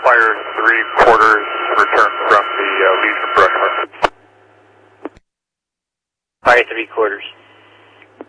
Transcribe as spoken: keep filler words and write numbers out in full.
fire three quarters, return from the uh, Legion brush mark. Fire three quarters.